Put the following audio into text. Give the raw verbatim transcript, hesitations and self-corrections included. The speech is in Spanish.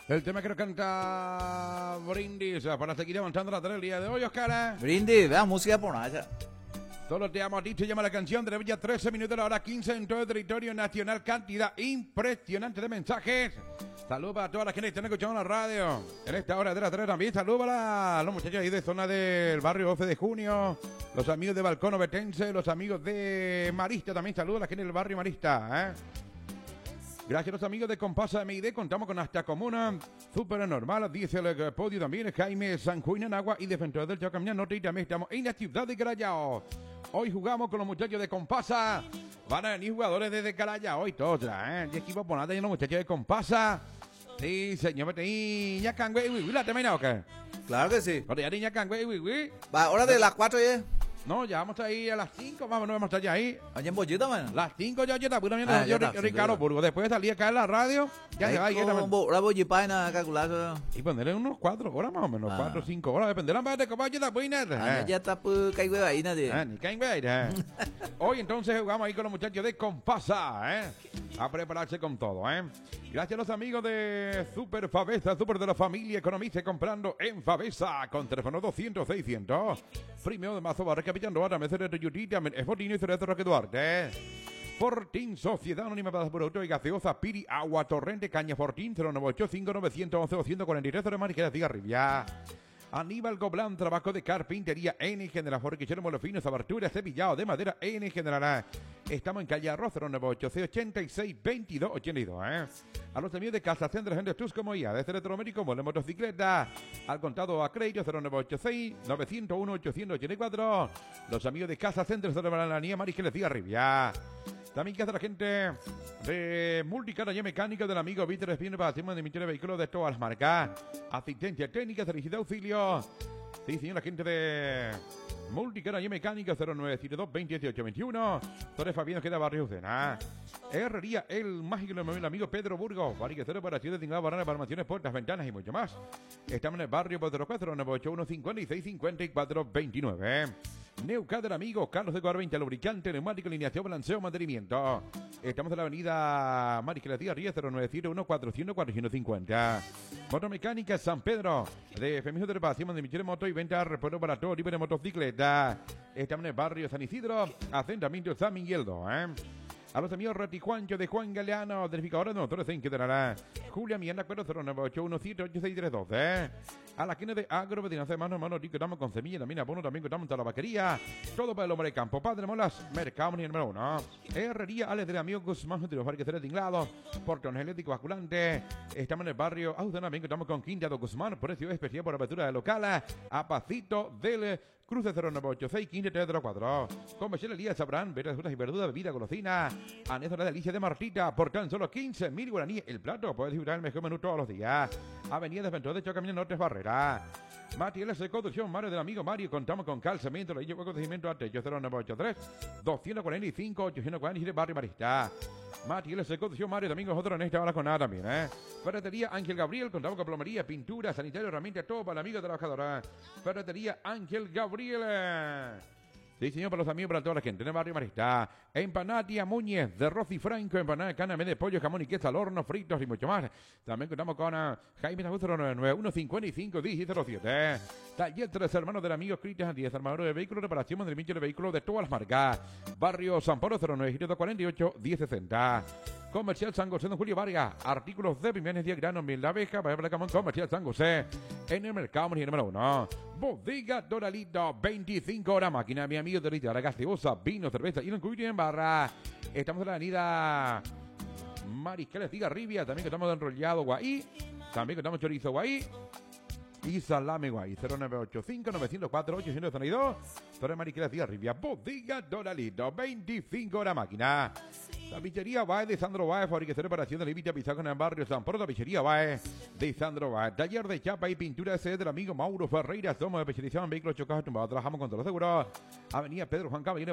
El tema que nos canta Brindis para seguir avanzando la tarea el día de hoy, Oscar. Brindis, vea música por nada. Solo te hemos dicho, llama la canción de la Villa, trece minutos de la hora quince en todo el territorio nacional. Cantidad impresionante de mensajes. Saludos para toda la gente que están escuchando la radio en esta hora de la tarde también. Saludos para los muchachos ahí de zona del barrio doce de junio, los amigos de Balcón Obetense, los amigos de Marista también. Saludos a la gente del barrio Marista, ¿eh? Gracias a los amigos de Compasa M I D, contamos con hasta comuna, super normal, dice el podio también, Jaime Sanjuín en Agua y Defensor del Chocamina Norte, y también estamos en la ciudad de Carallao. Hoy jugamos con los muchachos de Compasa, van a venir jugadores desde Carallao, hoy todos, ¿eh? Y equipo ponate y los muchachos de Compasa. Sí, señor, y ya cangüe, uy, uy, la termina o qué? Claro que sí. Oye, ya niña cangüe, uy, uy. Va, hora de las cuatro ya. No, ya vamos a ir a las cinco, vamos, no vamos a estar ya ahí. Allá en Bollita, man. Las cinco ya, yo te apuro, Ah, yo, ya está, Ricardo sí, Burgo. Después de salir acá en la radio, ya se va a ir. La Bollipaina, calcular. Y ponerle unos cuatro horas más o menos, Ah. cuatro o cinco horas, dependerá más de cómo vaya buena. Ya está, pues, caigo ahí, nadie. Ah, ni caen ver, Hoy entonces jugamos ahí con los muchachos de Compasa, ¿eh? A prepararse con todo, ¿eh? Gracias a los amigos de Super Favesa, Super de la Familia, economice comprando en Favesa, con teléfono doscientos seiscientos. Primero de marzo, Barra Capitán Roara, Mesero de Yutita, Esfortino y Cerezo Roque Duarte. Fortín, Sociedad Anónima para Producto y Gaseosa, Piri, Agua, Torrente, Caña Fortín, cero nueve ocho cinco nueve uno uno doscientos cuarenta y tres, de Mariquera, Cigarribia. Aníbal Goblán, trabajo de carpintería N General, Jorquichero, Molofinos, aberturas, cepillado de madera N General. Estamos en calle Arroz, cero nueve ocho seis ochenta y seis veintidós ochenta y dos, ¿eh? A los amigos de Casa Centro, gente Tus como ya, desde Electromédico, Mole Motocicleta, al contado a crédito, cero nueve ocho seis nueve cero uno ocho ochenta y cuatro. Los amigos de Casa Centro, de la Niña Marisqueles Cigarribia. También que hace la gente de Multicara y Mecánica del amigo Víctor Espino para hacer mantenimiento de vehículos de todas las marcas. Asistencia técnica, servicio de auxilio. Sí, señor, la gente de Multicara y Mecánica cero nueve siete dos veinte dieciocho veintiuno. Torres Fabián, que da Barrio Ucena. Herrería El Mágico, el amigo Pedro Burgos. Barriquecero para ciudad de Tingado, Barrana, Palmaciones, puertas, ventanas y mucho más. Estamos en el barrio Pedro cuatro nueve ocho uno cincuenta y seis cincuenta y cuatro veintinueve. Neucader, amigo Carlos de Cuarveinte, lubricante, neumático, alineación, balanceo, mantenimiento. Estamos en la avenida Marisqueletía Ríos, cero nueve siete uno cuatrocientos cuatrocientos cincuenta. Motomecánica San Pedro, de Feminismo de Reparación, mantenimiento de moto y venta, repuesto para todo tipo de motocicleta. Estamos en el barrio San Isidro, asentamiento San Migueldo, ¿eh? A los amigos Retijuancho de Juan Galeano, verificadores de motores en Quedará. Julia Miranda, cuatro cero nueve ocho uno siete ocho seis tres dos, ¿eh? A la esquina de Agroveterinaria de mano a mano, estamos con semilla, también abono, también contamos con la vaquería. Todo para el hombre de campo. Padre Molas, Mercado número uno. Herrería, Alex del amigo Guzmán, de los barrios de Tinglado. Portones eléctricos basculantes. Estamos en el barrio Audana, también contamos con Quinta de Guzmán, precio especial por apertura de local. A Pacito del Cruce cero nueve ocho seis quince tres cero cuatro. Comercial Elías Sabrán, veras, frutas y verduras, bebida, golosina. Anés la delicia de Martita, por tan solo quince mil guaraníes el plato. Puedes disfrutar el mejor menú todos los días. Avenida Defensor de Chocamino Norte Barrera. Materiales de construcción, Mario del amigo Mario. Contamos con calzamiento, le hueco de cimiento a techo cero nueve ocho tres dos cuatro cinco ocho cuatro siete Barrio Marista. Materiales de construcción, Mario Domingo, nosotros en esta hora con nada también, ¿eh? Ferretería Ángel Gabriel, contamos con plomería, pintura, sanitario, herramientas, todo para la amiga trabajadora. Ferretería Ángel Gabriel. Sí, señor, para los amigos, para toda la gente. En el barrio Marista. Empanatia Muñez, de Rosy Franco, empanada de carne de pollo, jamón y queso al horno, fritos y mucho más. También contamos con uh, Jaime cero nueve nueve uno cincuenta y cinco diez cero siete. Taller Tres Hermanos del amigo Cristian diez, armador de vehículos, reparación, mantenimiento de vehículos de todas las marcas. Barrio San Pablo cero nueve siete dos cuatro ocho diez sesenta. Comercial San José de Julio Vargas, artículos de pimenez, diagrano, miel de abeja, para el camón Comercial San José, en el mercado número uno. Bodega Doralito, veinticinco horas, máquina, mi amigo Doralito, la gaseosa, vino, cerveza y un en barra. Estamos en la avenida Marisqueles Cigarribia, también que estamos enrollado Guay, también que estamos chorizo Guay. Y salame guay, cero nueve ocho cinco nueve cero cuatro ocho cero dos. Torre Marisqueles Cigarribia, Bodega Doralito, veinticinco horas, máquina. La pizzería Bae de Sandro Bae, fabricación de reparación de límite pisaco en el barrio San Pedro. La pizzería Bae de Sandro Bae, taller de chapa y pintura ese del amigo Mauro Ferreira. Somos especializados en vehículos chocados tumbados. Trabajamos con todos los seguros. Avenida Pedro Juan Caballero.